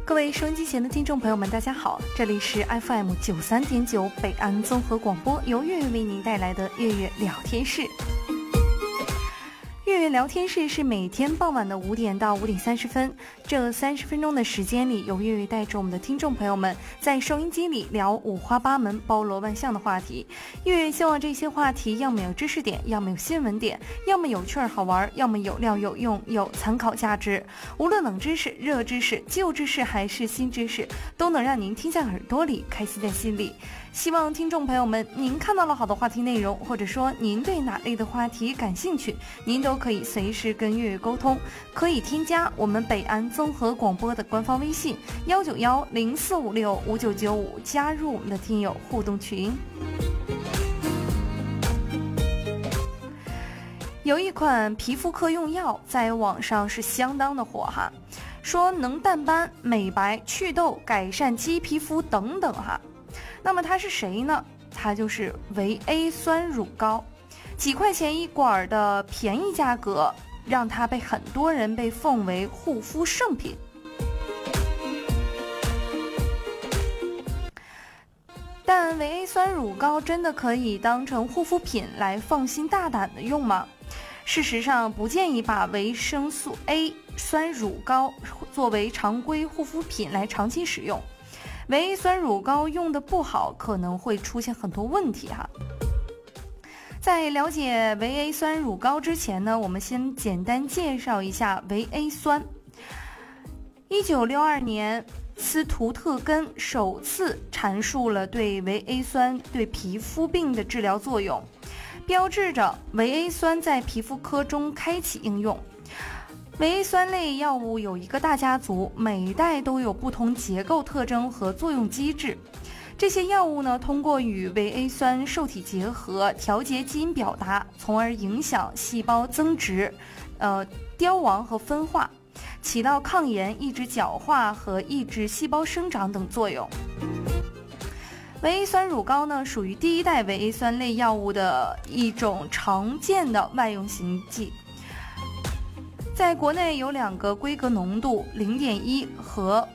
各位收音机前的听众朋友们，大家好，这里是 FM93.9 北安综合广播，由月月为您带来的月月聊天室。月月聊天室是每天傍晚的5点到5点30分，这30分钟的时间里，由月月带着我们的听众朋友们在收音机里聊五花八门、包罗万象的话题。月月希望这些话题要么有知识点，要么有新闻点，要么有趣儿好玩，要么有料有用，有参考价值。无论冷知识、热知识、旧知识还是新知识，都能让您听在耳朵里，开心在心里。希望听众朋友们，您看到了好的话题内容，或者说您对哪类的话题感兴趣，您都可以随时跟月月沟通，可以添加我们北安综合广播的官方微信19104565995，加入我们的听友互动群。有一款皮肤科用药在网上是相当的火哈，说能淡斑、美白、祛痘、改善肌皮肤等等哈。那么它是谁呢？它就是维 A 酸乳膏，几块钱一管的便宜价格，让它被很多人被奉为护肤圣品。但维 A 酸乳膏真的可以当成护肤品来放心大胆的用吗？事实上，不建议把维生素 A 酸乳膏作为常规护肤品来长期使用。维 A 酸乳膏用的不好，可能会出现很多问题哈。在了解维 A 酸乳膏之前呢，我们先简单介绍一下维 A 酸。1962年，斯图特根首次阐述了对维 A 酸对皮肤病的治疗作用，标志着维 A 酸在皮肤科中开启应用。维 A 酸类药物有一个大家族，每一代都有不同结构特征和作用机制。这些药物呢，通过与维 A 酸受体结合，调节基因表达，从而影响细胞增殖、凋亡和分化，起到抗炎、抑制角化和抑制细胞生长等作用。维 A 酸乳膏呢，属于第一代维 A 酸类药物的一种常见的外用型剂。在国内有2个规格浓度 0.1 和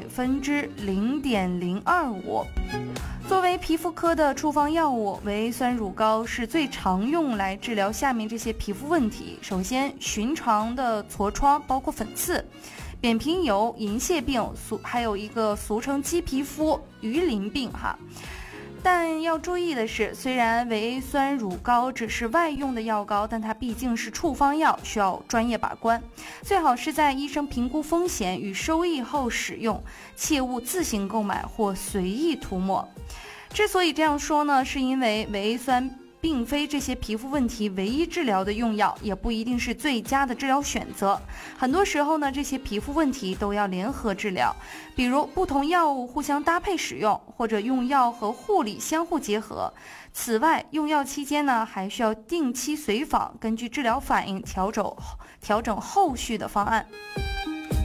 0.025%。作为皮肤科的处方药物，维 A 酸乳膏是最常用来治疗下面这些皮肤问题。首先，寻常的痤疮，包括粉刺、扁平疣、银屑病，还有一个俗称鸡皮肤、鱼鳞病哈。但要注意的是，虽然维 A 酸乳膏只是外用的药膏，但它毕竟是处方药，需要专业把关，最好是在医生评估风险与收益后使用，切勿自行购买或随意涂抹。之所以这样说呢，是因为维 A 酸并非这些皮肤问题唯一治疗的用药，也不一定是最佳的治疗选择。很多时候呢，这些皮肤问题都要联合治疗，比如不同药物互相搭配使用，或者用药和护理相互结合。此外，用药期间呢，还需要定期随访，根据治疗反应调整后续的方案。